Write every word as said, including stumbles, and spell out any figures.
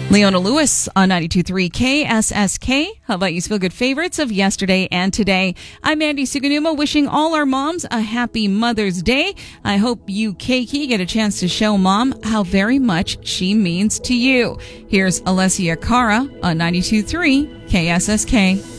Leona Lewis on ninety-two point three K S S K. How about you feel good favorites of yesterday and today? I'm Mandy Suganuma, wishing all our moms a happy Mother's Day. I hope you, Keiki, get a chance to show Mom how very much she means to you. Here's Alessia Cara on ninety-two point three K S S K.